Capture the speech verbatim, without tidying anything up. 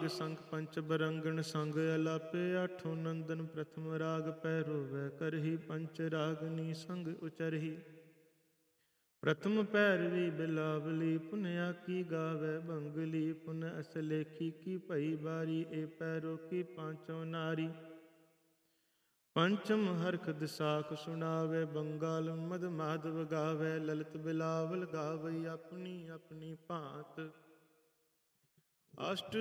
ਰਾਗ ਸੰਗ ਪੰਚ ਬਰੰਗਣ ਸੰਗ ਅਲਾਪੇ ਆਠੋ ਨੰਦਨ ਪ੍ਰਥਮ ਰਾਗ ਪੈ ਰੋਵੈ ਕਰਹੀ ਪੰਚ ਰਾਗਨੀ ਸੰਗ ਉਚਰਹੀ ਪ੍ਰਥਮ ਪੈਰਵੀ ਬਿਲਾਵਲੀ ਪੁਨਿਆ ਕੀ ਗਾਵੈ ਬੰਗਲੀ ਪੁਨ ਅਸ ਲੇਖੀ ਕੀ ਭਈ ਬਾਰੀ ਏ ਪੈਰੋ ਕੀ ਪਾਂਚੋ ਨਾਰੀ ਪੰਚਮ ਹਰਖ ਦਿਸਾਖ ਸੁਣਾਵੇ ਬੰਗਾਲ ਮਦ ਮਾਧਵ ਗਾਵੇ ਲਲਿਤ ਬਿਲਾਵਲ ਗਾਵਈ ਆਪਣੀ ਆਪਣੀ ਭਾਂਤ ਅਸ਼ਟ